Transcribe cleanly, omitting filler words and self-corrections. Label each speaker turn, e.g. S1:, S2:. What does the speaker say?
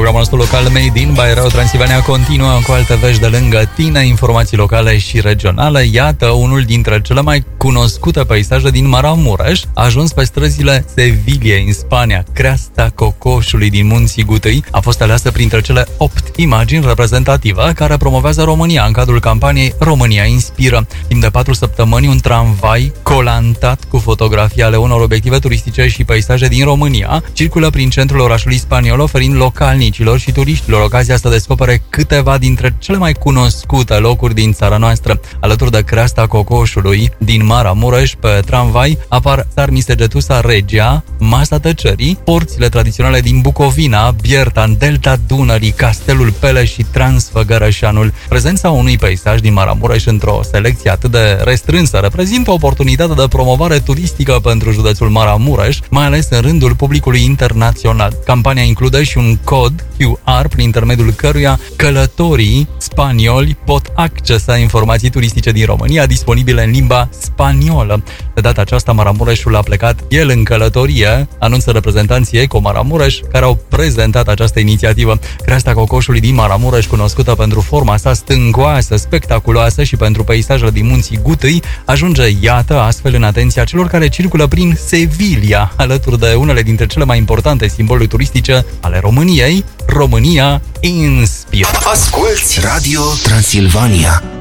S1: programul nostru local Made in by Radio Transilvania continuă cu alte vești de lângă tine, informații locale și regionale. Iată, unul dintre cele mai cunoscute peisaje din Maramureș a ajuns pe străzile Seviliei, în Spania. Creasta cocoșului din Munții Gutâi a fost aleasă printre cele 8 imagini reprezentative care promovează România în cadrul campaniei România Inspiră. Timp de 4 săptămâni, un tramvai colantat cu fotografii ale unor obiective turistice și peisaje din România circulă prin centrul orașului spaniol, oferind localnicilor și turiștilor ocazia să descopere câteva dintre cele mai cunoscute locuri din țara noastră. Alături de creasta cocoșului din Maramureș, pe tramvai apar Sarmisegetusa Regia, Masa Tăcerii, porțile tradiționale din Bucovina, Bierta, în delta Dunării, Castelul Peleș și Transfăgărășanul. Prezența unui peisaj din Maramureș într-o selecție atât de restrânsă reprezintă o oportunitate de promovare turistică pentru județul Maramureș, mai ales în rândul publicului internațional. Campania include și un cod QR prin intermediul căruia călătorii spanioli pot accesa informații turistice din România disponibile în limba spaniolă. De data aceasta, Maramureșul a plecat el în călătorie, anunță reprezentanții Eco Maramureș, care au prezentat această inițiativă. Creasta cocoșului din Maramureș, cunoscută pentru forma sa stâncoasă, spectaculoasă și pentru peisajele din Munții Gutâi, ajunge, iată, astfel în atenția celor care circulă prin Sevilla, alături de unele dintre cele mai importante simboluri turistice ale României. România Inspiră.
S2: Asculți Radio Transilvania.